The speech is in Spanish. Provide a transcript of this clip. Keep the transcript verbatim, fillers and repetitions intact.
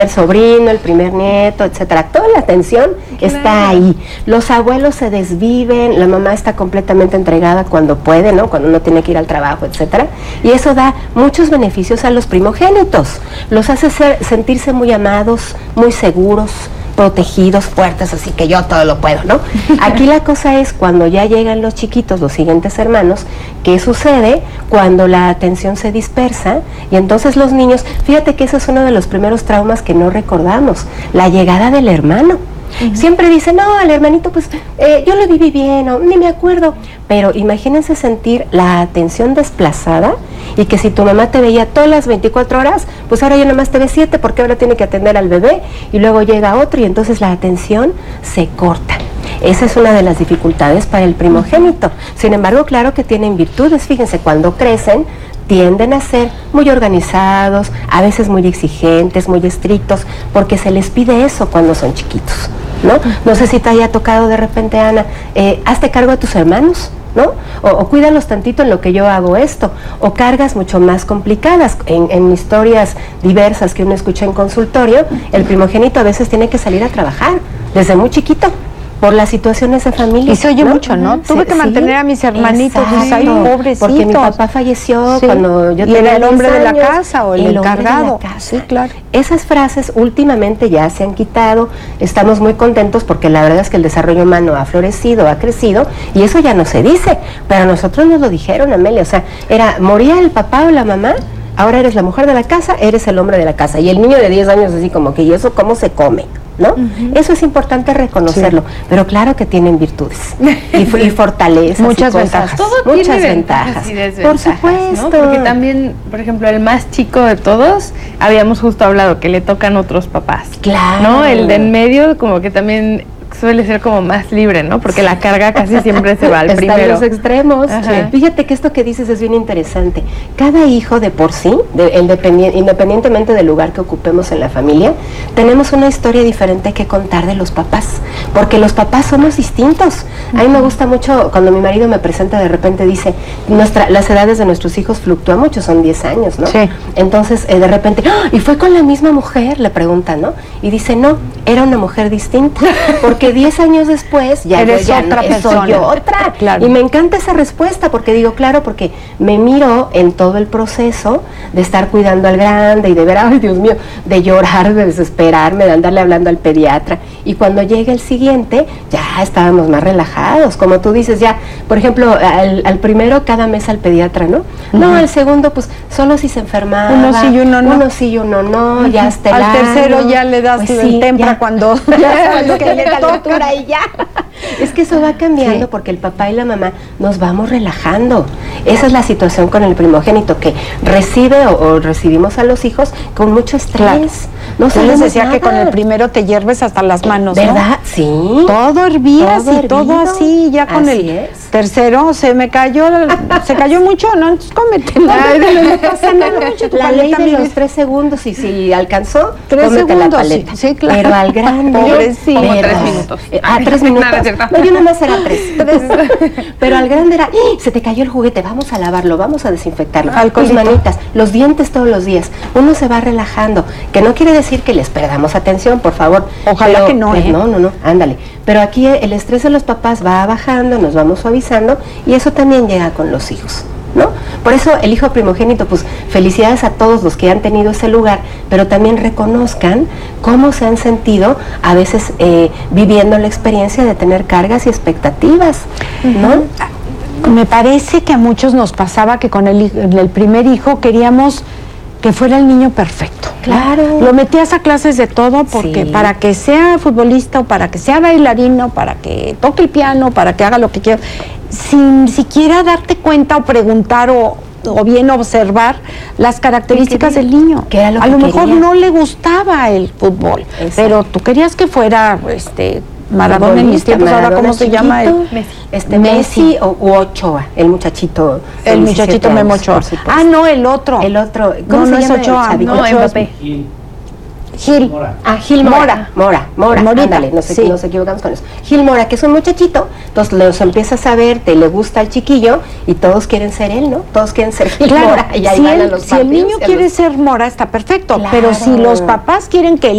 el sobrino, el primer nieto, etcétera. Toda la atención claro. está ahí. Los abuelos se desviven, la mamá está completamente entregada cuando puede, ¿no? Cuando no tiene que ir al trabajo, etcétera. Y eso da muchos beneficios a los primogénitos. Los hace ser, sentirse muy amados, muy seguros, protegidos, fuertes, así que yo todo lo puedo, ¿no? Aquí la cosa es cuando ya llegan los chiquitos, los siguientes hermanos, ¿qué sucede? Cuando la atención se dispersa y entonces los niños, fíjate que ese es uno de los primeros traumas que no recordamos, la llegada del hermano. Uh-huh. Siempre dicen, no, al hermanito pues eh, yo lo viví bien o ni me acuerdo, pero imagínense sentir la atención desplazada y que si tu mamá te veía todas las veinticuatro horas, pues ahora ya nomás te ve siete porque ahora tiene que atender al bebé y luego llega otro y entonces la atención se corta. Esa es una de las dificultades para el primogénito. Sin embargo, claro que tienen virtudes, fíjense, cuando crecen tienden a ser muy organizados, a veces muy exigentes, muy estrictos, porque se les pide eso cuando son chiquitos, ¿no? No sé si te haya tocado de repente, Ana, eh, hazte cargo de tus hermanos, ¿no? O, o cuídalos tantito en lo que yo hago esto, o cargas mucho más complicadas. En, en historias diversas que uno escucha en consultorio, el primogénito a veces tiene que salir a trabajar desde muy chiquito, por las situaciones de familia. Y se oye ¿no? mucho, ¿no? Sí, Tuve que mantener sí, a mis hermanitos, pues ahí pobrecitos. Porque mi papá falleció sí. cuando yo y tenía era el hombre años, de la casa o el, el encargado. Sí, claro. Esas frases últimamente ya se han quitado, estamos muy contentos porque la verdad es que el desarrollo humano ha florecido, ha crecido, y eso ya no se dice, pero a nosotros nos lo dijeron, Amelia, o sea, era, moría el papá o la mamá, ahora eres la mujer de la casa, eres el hombre de la casa, y el niño de diez años así como que, ¿y eso cómo se come? ¿No? Uh-huh. Eso es importante reconocerlo, sí. pero claro que tienen virtudes y, y fortalezas, muchas y ventajas, todo muchas tiene ventajas, y desventajas, por supuesto, ¿no? Porque también, por ejemplo, el más chico de todos, habíamos justo hablado que le tocan otros papás, claro, ¿no? El de en medio como que también suele ser como más libre, ¿no? Porque la carga casi siempre se va al Están primero. los extremos. Sí. Fíjate que esto que dices es bien interesante. Cada hijo de por sí, de, independien, independientemente del lugar que ocupemos en la familia, tenemos una historia diferente que contar de los papás, porque los papás somos distintos. Uh-huh. A mí me gusta mucho cuando mi marido me presenta, de repente dice, nuestra, las edades de nuestros hijos fluctúan mucho, son diez años, ¿no? Sí. Entonces, eh, de repente, ¡oh! ¿Y fue con la misma mujer? Le preguntan, ¿no? Y dice, no, era una mujer distinta, porque que diez años después ya, eres ya otra no, persona. soy yo otra. Claro. Y me encanta esa respuesta porque digo, claro, porque me miro en todo el proceso de estar cuidando al grande y de ver, ay Dios mío, de llorar, de desesperarme, de andarle hablando al pediatra. Y cuando llega el siguiente, ya estábamos más relajados, como tú dices, ya, por ejemplo, al, al primero cada mes al pediatra, ¿no? Uh-huh. No, el segundo, pues, solo si se enfermaba. Uno sí y uno no. Uno sí y uno no, uh-huh. ya hasta el Al tercero año, ya le das pues, el sí, tempra ya. cuando ya sabes que le da la altura y ya. Es que eso va cambiando, sí. porque el papá y la mamá nos vamos relajando. Esa es la situación con el primogénito, que recibe o, o recibimos a los hijos con mucho estrés. Claro. No se les decía nada. Que con el primero te hierves hasta las manos, ¿verdad? ¿no? Sí. Todo hervía así, todo, todo así, ya con así el es. tercero se me cayó, se cayó mucho, ¿no? Entonces cómete. No, no, no pasa nada. La ley de los tres segundos, y si alcanzó, tres cómete segundos, la paleta. Sí, sí, claro. Pero al grande. Pobrecito. Como tres minutos. Ah, tres minutos. No, yo nomás era tres. tres. Pero al grande era, ¡ah! Se te cayó el juguete, vamos a lavarlo, vamos a desinfectarlo. Tus manitas, los dientes todos los días. Uno se va relajando, que no quiere decir que les perdamos atención, por favor. Ojalá pero, que no, pues, ¿eh? No, no, no, ándale. Pero aquí el estrés de los papás va bajando, nos vamos suavizando, y eso también llega con los hijos, ¿no? Por eso el hijo primogénito, pues felicidades a todos los que han tenido ese lugar, pero también reconozcan cómo se han sentido a veces eh, viviendo la experiencia de tener cargas y expectativas, ¿no? Uh-huh. Me parece que a muchos nos pasaba que con el, el primer hijo queríamos que fuera el niño perfecto. Claro. Lo metías a clases de todo porque sí. para que sea futbolista o para que sea bailarino, para que toque el piano, para que haga lo que quiera, sin siquiera darte cuenta o preguntar o, o bien observar las características del niño. Que era lo a que lo mejor quería. no le gustaba el fútbol, exacto. pero tú querías que fuera este Maradona en mis tiempos, ahora cómo se chiquito, llama el Messi, este Messi, Messi o u Ochoa, el muchachito, el muchachito Memo Ochoa. Ah, no, el otro. El otro, ¿cómo no, se no llama? es Ochoa, no, Mbappé. Gil. Mora. Ah, Gil Mora. Mora, Mora, Mora. Ándale, no sé, sí. Nos equivocamos con eso. Gil Mora, que es un muchachito, entonces los empiezas a ver, te le gusta al chiquillo y todos quieren ser él, ¿no? Todos quieren ser Gil claro, Mora. Y ahí si van el, a los si el niño quiere los... ser Mora, está perfecto, claro. pero si los papás quieren que